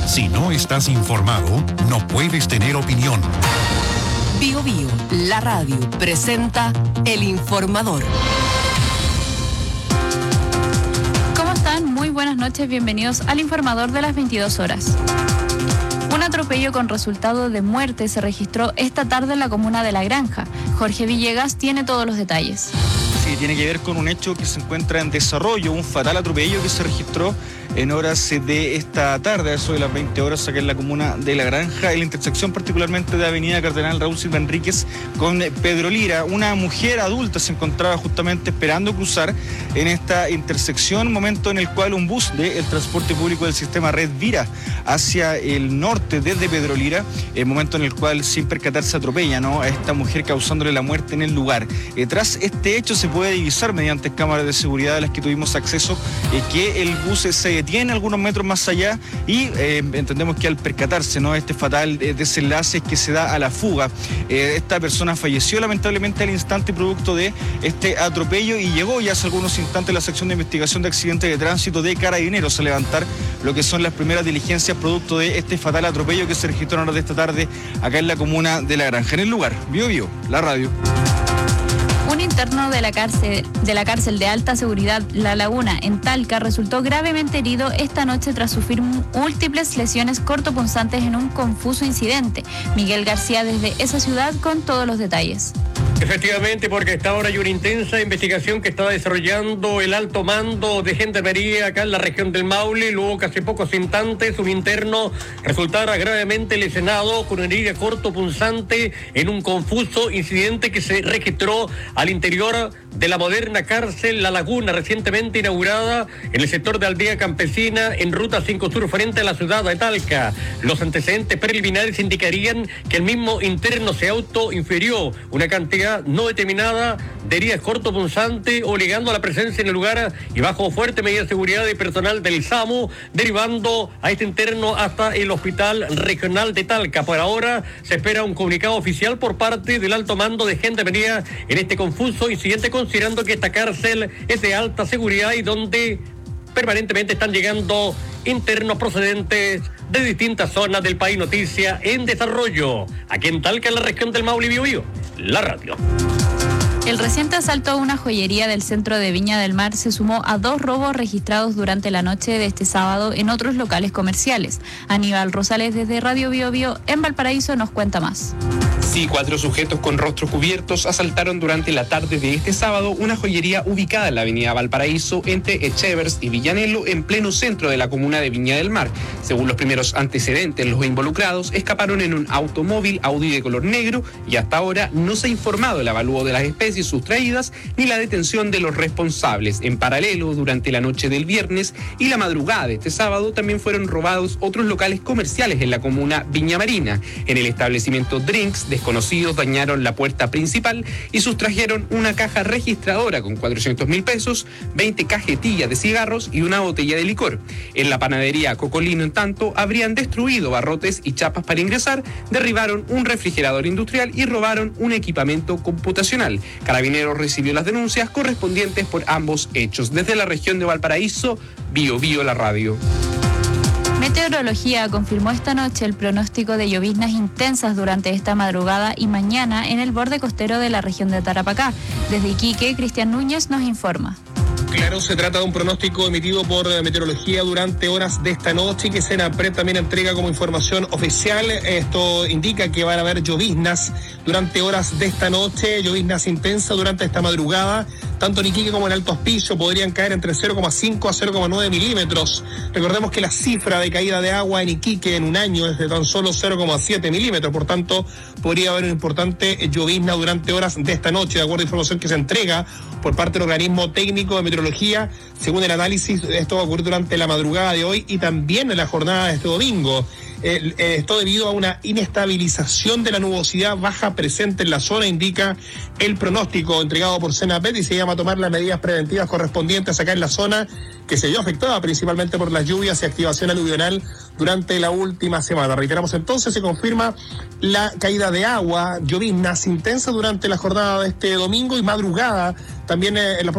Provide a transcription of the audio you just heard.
Si no estás informado, no puedes tener opinión. Bio Bio, la radio, presenta El Informador. ¿Cómo están? Muy buenas noches, bienvenidos al Informador de las 22 horas. Un atropello con resultado de muerte se registró esta tarde en la comuna de La Granja. Jorge Villegas tiene todos los detalles. Sí, tiene que ver con un hecho que se encuentra en desarrollo, un fatal atropello que se registró en horas de esta tarde, eso de las 20 horas, acá en la comuna de La Granja, en la intersección particularmente de Avenida Cardenal Raúl Silva Enríquez con Pedro Lira. Una mujer adulta se encontraba justamente esperando cruzar en esta intersección, momento en el cual un bus del transporte público del sistema Red vira hacia el norte desde Pedro Lira, el momento en el cual, sin percatarse, atropella, ¿no?, a esta mujer, causándole la muerte en el lugar. Tras este hecho se puede divisar mediante cámaras de seguridad a las que tuvimos acceso que el bus se detiene algunos metros más allá y entendemos que al percatarse, ¿no?, este fatal desenlace que se da a la fuga, esta persona falleció lamentablemente al instante producto de este atropello, y llegó ya hace algunos instantes la sección de investigación de accidentes de tránsito de Carabineros a levantar lo que son las primeras diligencias producto de este fatal atropello que se registró en horas de esta tarde acá en la comuna de La Granja. En el lugar, Bio Bio, la radio. Un interno de la cárcel de alta seguridad La Laguna en Talca resultó gravemente herido esta noche tras sufrir múltiples lesiones cortopunzantes en un confuso incidente. Miguel García desde esa ciudad con todos los detalles. Efectivamente, porque hasta ahora hay una intensa investigación que está desarrollando el alto mando de Gendarmería acá en la región del Maule, luego que hace pocos instantes un interno resultara gravemente lesionado con una herida cortopunzante en un confuso incidente que se registró al interior de la moderna cárcel La Laguna, recientemente inaugurada en el sector de Aldea Campesina en Ruta 5 Sur frente a la ciudad de Talca. Los antecedentes preliminares indicarían que el mismo interno se autoinfirió una cantidad no determinada de heridas cortopunzantes, obligando a la presencia en el lugar y bajo fuerte medida de seguridad de personal del SAMU, derivando a este interno hasta el Hospital Regional de Talca. Por ahora se espera un comunicado oficial por parte del alto mando de Gendarmería en este confuso incidente, considerando que esta cárcel es de alta seguridad y donde permanentemente están llegando internos procedentes de distintas zonas del país. Noticia en desarrollo aquí en Talca, en la región del Maule. Bio Bio, la radio. El reciente asalto a una joyería del centro de Viña del Mar se sumó a 2 robos registrados durante la noche de este sábado en otros locales comerciales. Aníbal Rosales desde Radio Bio Bio en Valparaíso nos cuenta más. Sí, 4 sujetos con rostros cubiertos asaltaron durante la tarde de este sábado una joyería ubicada en la avenida Valparaíso entre Echevers y Villanelo, en pleno centro de la comuna de Viña del Mar. Según los primeros antecedentes, los involucrados escaparon en un automóvil Audi de color negro y hasta ahora no se ha informado el avalúo de las especies sustraídas ni la detención de los responsables. En paralelo, durante la noche del viernes y la madrugada de este sábado también fueron robados otros locales comerciales en la comuna Viña Marina. En el establecimiento Drinks, desconocidos dañaron la puerta principal y sustrajeron una caja registradora con 400.000 pesos, 20 cajetillas de cigarros y una botella de licor. En la panadería Cocolino, en tanto, habrían destruido barrotes y chapas para ingresar, derribaron un refrigerador industrial y robaron un equipamiento computacional. Carabineros recibió las denuncias correspondientes por ambos hechos. Desde la región de Valparaíso, Bio Bio, la radio. Meteorología confirmó esta noche el pronóstico de lloviznas intensas durante esta madrugada y mañana en el borde costero de la región de Tarapacá. Desde Iquique, Cristian Núñez nos informa. Claro, se trata de un pronóstico emitido por Meteorología durante horas de esta noche y que Senapred también entrega como información oficial. Esto indica que van a haber lloviznas durante horas de esta noche, lloviznas intensas durante esta madrugada. Tanto en Iquique como en Alto Hospicio podrían caer entre 0,5 a 0,9 milímetros. Recordemos que la cifra de caída de agua en Iquique en un año es de tan solo 0,7 milímetros. Por tanto, podría haber una importante llovizna durante horas de esta noche, de acuerdo a información que se entrega por parte del organismo técnico de meteorología. Según el análisis, esto va a ocurrir durante la madrugada de hoy y también en la jornada de este domingo. Esto debido a una inestabilización de la nubosidad baja presente en la zona, indica el pronóstico entregado por Senapred, y se llama a tomar las medidas preventivas correspondientes acá en la zona, que se vio afectada principalmente por las lluvias y activación aluvional durante la última semana. Reiteramos entonces, se confirma la caída de agua, lloviznas intensas durante la jornada de este domingo y madrugada también en la